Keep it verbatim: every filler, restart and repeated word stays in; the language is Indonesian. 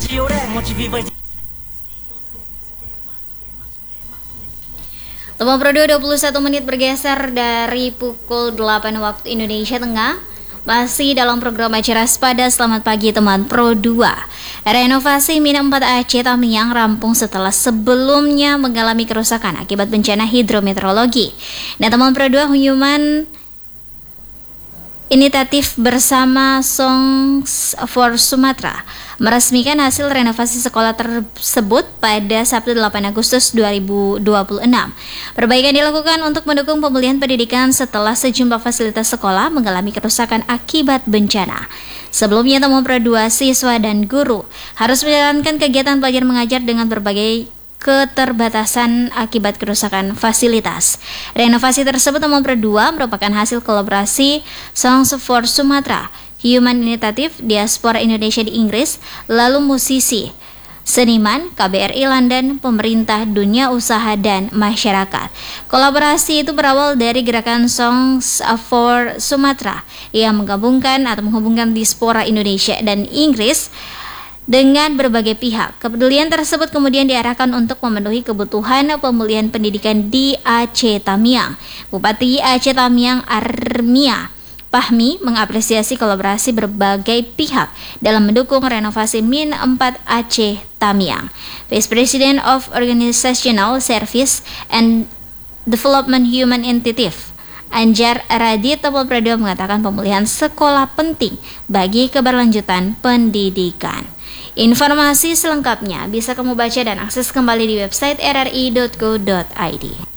Tembang Pro dua puluh satu menit bergeser dari pukul delapan waktu Indonesia Tengah. Masih dalam program acara Sepada. Selamat pagi teman Pro dua. Renovasi Min empat A C Tamiang rampung setelah sebelumnya mengalami kerusakan akibat bencana hidrometeorologi. Nah teman Pro dua, Human Initiative bersama Songs for Sumatra meresmikan hasil renovasi sekolah tersebut pada Sabtu delapan Agustus dua ribu dua puluh enam. Perbaikan dilakukan untuk mendukung pemulihan pendidikan setelah sejumlah fasilitas sekolah mengalami kerusakan akibat bencana. Sebelumnya teman Pro dua, siswa dan guru harus menjalankan kegiatan belajar mengajar dengan berbagai keterbatasan akibat kerusakan fasilitas. Renovasi tersebut teman Pro dua merupakan hasil kolaborasi Songs for Sumatra, Human Initiative, Diaspora Indonesia di Inggris, lalu musisi, seniman, K B R I London, pemerintah, dunia usaha, dan masyarakat. Kolaborasi itu berawal dari gerakan Songs for Sumatra yang menggabungkan atau menghubungkan diaspora Indonesia dan Inggris dengan berbagai pihak. Kepedulian tersebut kemudian diarahkan untuk memenuhi kebutuhan pemulihan pendidikan di Aceh Tamiang. Bupati Aceh Tamiang Armia Fahmi mengapresiasi kolaborasi berbagai pihak dalam mendukung renovasi Min empat Aceh Tamiang. Vice President of Organizational Service and Development Human Initiative Anjar Radit Pro dua mengatakan pemulihan sekolah penting bagi keberlanjutan pendidikan. Informasi selengkapnya bisa kamu baca dan akses kembali di website r r i dot go dot i d.